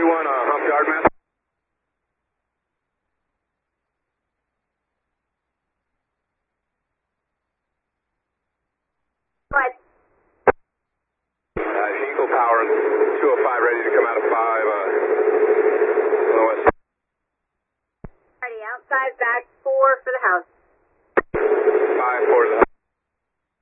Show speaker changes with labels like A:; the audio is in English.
A: 231, hump yard master.
B: What?
A: Eagle Power, 205, ready to come out of 5, on the west.
B: Ready, outside, back 4 for the house.
A: 5, 4 to the